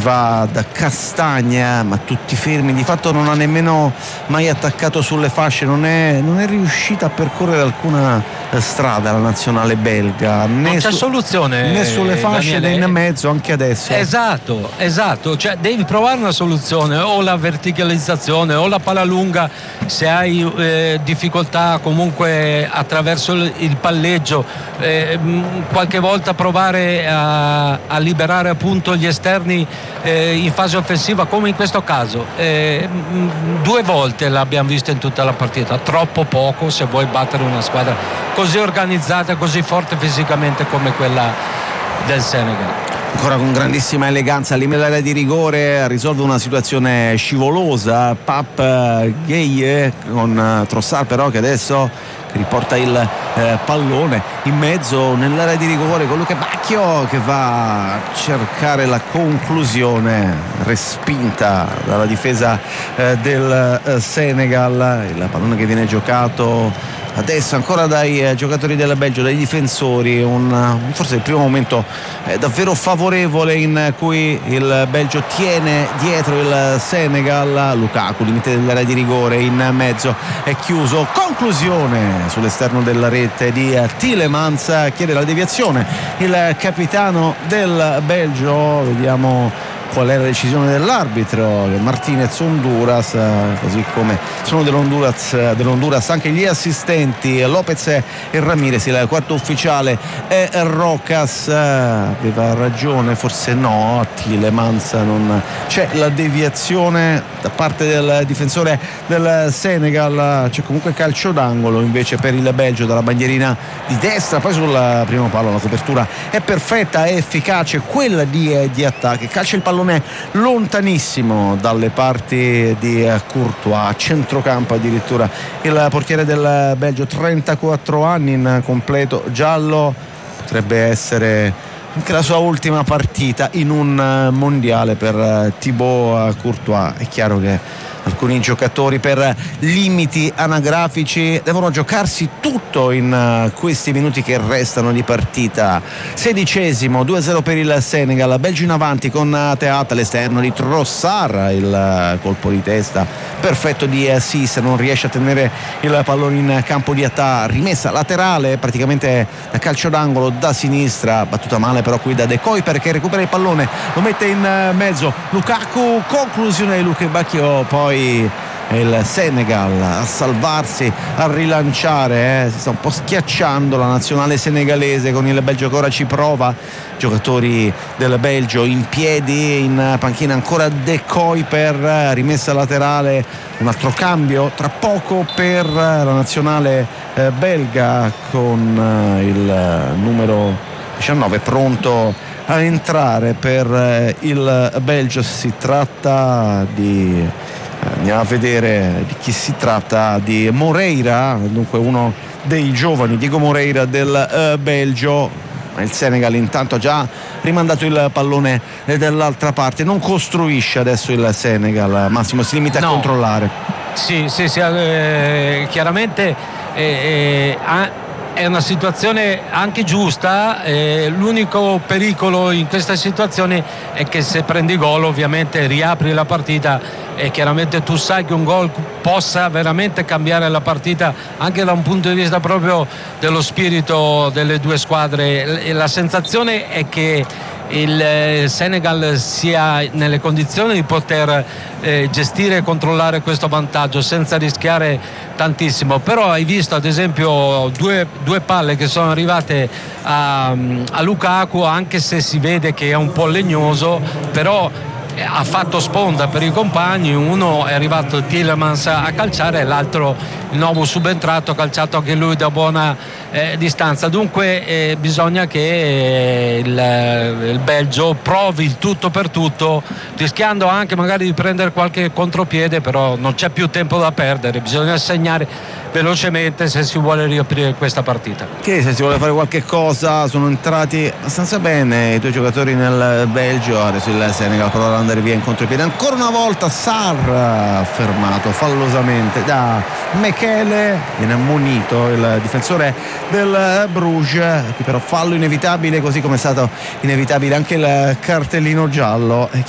va da Castagna, ma tutti fermi, di fatto non ha nemmeno mai attaccato sulle fasce, non è riuscita a percorrere alcuna strada la nazionale belga, non c'è soluzione né sulle fasce, Daniele, né in mezzo, anche adesso. Esatto, cioè devi provare una soluzione, o la verticalizzazione o la palla lunga se hai difficoltà comunque attraverso il palleggio, qualche volta provare a liberare appunto gli esterni in fase offensiva, come in questo caso. 2 volte l'abbiamo visto in tutta la partita, troppo poco se vuoi battere una squadra così organizzata, così forte fisicamente come quella del Senegal. Ancora con grandissima eleganza all'area di rigore risolve una situazione scivolosa Pape Gueye con Trossard però che adesso riporta il pallone in mezzo nell'area di rigore con Luca Bacchio che va a cercare la conclusione, respinta dalla difesa del Senegal. Il pallone che viene giocato adesso ancora dai giocatori del Belgio, dai difensori, forse il primo momento davvero favorevole in cui il Belgio tiene dietro il Senegal. Lukaku, limite dell'area di rigore, in mezzo è chiuso, conclusione sull'esterno della rete di Tielemans, chiede la deviazione il capitano del Belgio. Vediamo qual è la decisione dell'arbitro. Martinez Honduras, così come sono dell'Honduras anche gli assistenti Lopez e Ramirez. Il quarto ufficiale è Rocas, aveva ragione, forse no, Tielemans, non c'è la deviazione da parte del difensore del Senegal, c'è comunque calcio d'angolo invece per il Belgio dalla bandierina di destra. Poi sul primo palo la copertura è perfetta, è efficace, quella di attacco, calcia il pallone lontanissimo dalle parti di Courtois, a centrocampo addirittura il portiere del Belgio, 34 anni, in completo giallo, potrebbe essere anche la sua ultima partita in un mondiale per Thibaut Courtois. È chiaro che alcuni giocatori per limiti anagrafici devono giocarsi tutto in questi minuti che restano di partita. 16esimo, 2-0 per il Senegal, Belgio in avanti con Teat all'esterno di Trossard, il colpo di testa perfetto di Assis, non riesce a tenere il pallone in campo di Attà, rimessa laterale praticamente da calcio d'angolo da sinistra, battuta male però qui da De Koiper che recupera il pallone, lo mette in mezzo Lukaku, conclusione di Luca Bacchio, poi è il Senegal a salvarsi, a rilanciare, si sta un po' schiacciando la nazionale senegalese con il Belgio che ora ci prova. Giocatori del Belgio in piedi, in panchina ancora De Koiper, rimessa laterale, un altro cambio tra poco per la nazionale belga con il numero 19 pronto a entrare per il Belgio. Si tratta di andiamo a vedere di chi si tratta, di Moreira, dunque uno dei giovani, Diego Moreira del Belgio. Il Senegal intanto ha già rimandato il pallone dall'altra parte, non costruisce adesso il Senegal, Massimo, si limita a controllare. Sì, chiaramente è una situazione anche giusta, l'unico pericolo in questa situazione è che se prendi gol ovviamente riapri la partita e chiaramente tu sai che un gol possa veramente cambiare la partita anche da un punto di vista proprio dello spirito delle due squadre. La sensazione è che il Senegal sia nelle condizioni di poter gestire e controllare questo vantaggio senza rischiare tantissimo, però hai visto ad esempio due palle che sono arrivate a Lukaku, anche se si vede che è un po' legnoso, però ha fatto sponda per i compagni, uno è arrivato Tielemans a calciare e l'altro il nuovo subentrato ha calciato anche lui da buona distanza. Dunque bisogna che il Belgio provi il tutto per tutto, rischiando anche magari di prendere qualche contropiede, però non c'è più tempo da perdere, bisogna segnare velocemente se si vuole riaprire questa partita. Che se si vuole fare qualche cosa, sono entrati abbastanza bene i due giocatori nel Belgio, adesso il Senegal prova ad andare via in contropiede, ancora una volta Sarr fermato fallosamente da Mechele, viene ammonito il difensore del Bruges, qui però fallo inevitabile, così come è stato inevitabile anche il cartellino giallo. È